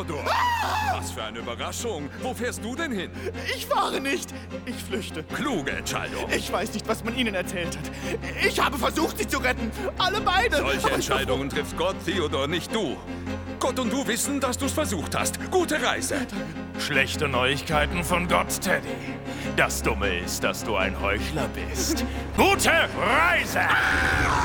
Theodor! Was für eine Überraschung. Wo fährst du denn hin? Ich fahre nicht. Ich flüchte. Kluge Entscheidung. Ich weiß nicht, was man ihnen erzählt hat. Ich habe versucht, sie zu retten. Alle beide. Solche Aber Entscheidungen trifft Gott, Theodor, nicht du. Gott und du wissen, dass du es versucht hast. Gute Reise. Schlechte Neuigkeiten von Gott, Teddy. Das Dumme ist, dass du ein Heuchler bist. Gute Reise!